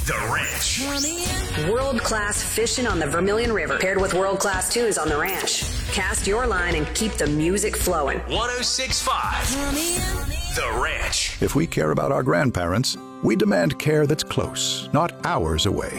The Ranch. World-class fishing on the Vermilion River, paired with world-class tunes on the ranch. Cast your line and keep the music flowing. 106.5. The Ranch. If we care about our grandparents, we demand care that's close, not hours away.